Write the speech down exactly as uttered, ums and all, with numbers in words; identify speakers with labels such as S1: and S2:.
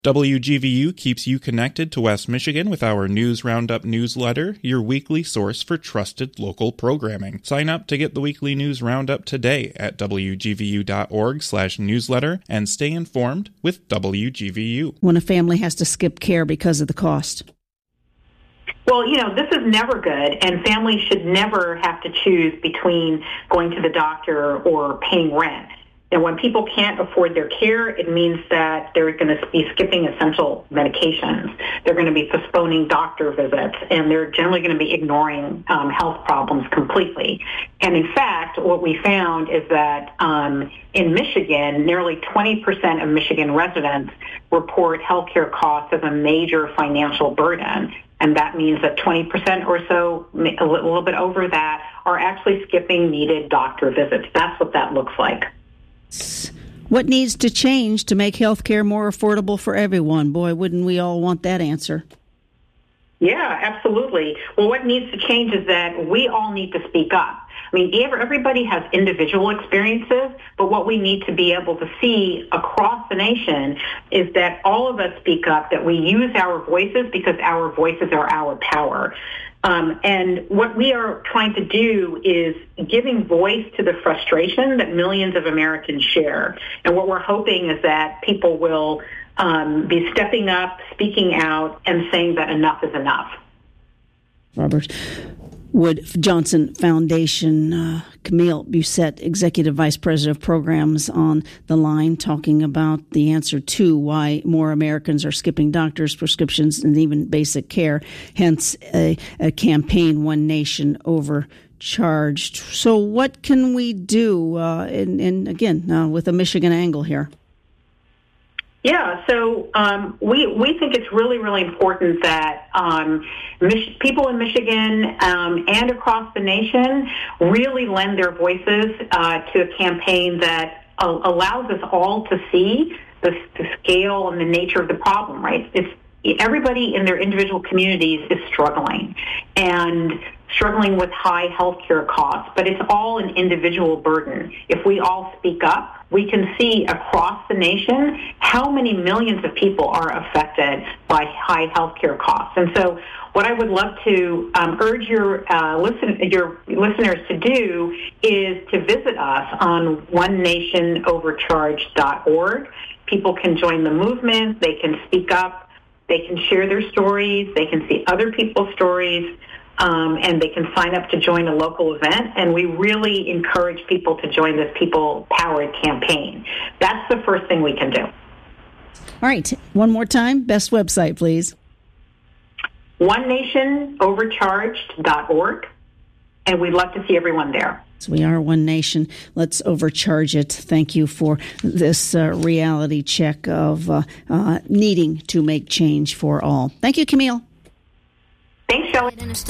S1: W G V U keeps you connected to West Michigan with our News Roundup newsletter, your weekly source for trusted local programming. Sign up to get the weekly News Roundup today at W G V U dot org slash newsletter and stay informed with W G V U.
S2: When a family has to skip care because of the cost.
S3: Well, you know, this is never good, and families should never have to choose between going to the doctor or paying rent. And when people can't afford their care, it means that they're going to be skipping essential medications. They're going to be postponing doctor visits, and they're generally going to be ignoring um, health problems completely. And in fact, what we found is that um, in Michigan, nearly twenty percent of Michigan residents report healthcare costs as a major financial burden. And that means that twenty percent or so, a little bit over that, are actually skipping needed doctor visits. That's what that looks like.
S2: What needs to change to make health care more affordable for everyone? Boy, wouldn't we all want that answer?
S3: Yeah, absolutely. Well, what needs to change is that we all need to speak up. I mean, everybody has individual experiences, but what we need to be able to see across the nation is that all of us speak up, that we use our voices because our voices are our power. Um, and what we are trying to do is giving voice to the frustration that millions of Americans share. And what we're hoping is that people will um, be stepping up, speaking out, and saying that enough is enough.
S2: Robert Wood Johnson Foundation, uh, Camille Busette, Executive Vice President of Programs, on the line talking about the answer to why more Americans are skipping doctors, prescriptions, and even basic care, hence a, a campaign, One Nation Overcharged. So what can we do, uh, and, and again, uh, with a Michigan angle here?
S3: Yeah, so um, we we think it's really, really important that um, Mich- people in Michigan um, and across the nation really lend their voices uh, to a campaign that uh, allows us all to see the, the scale and the nature of the problem, right? It's everybody in their individual communities is struggling and struggling with high healthcare costs, but it's all an individual burden. If we all speak up, we can see across the nation how many millions of people are affected by high healthcare costs. And so what I would love to um, urge your, uh, listen, your listeners to do is to visit us on one nation overcharged dot org. People can join the movement. They can speak up. They can share their stories. They can see other people's stories. Um, and they can sign up to join a local event. And we really encourage people to join this people-powered campaign. That's the first thing we can do.
S2: All right. One more time. Best website, please.
S3: one nation overcharged dot org. And we'd love to see everyone there.
S2: So we are one nation. Let's overcharge it. Thank you for this uh, reality check of uh, uh, needing to make change for all. Thank you, Camille.
S3: Thanks, Shelley.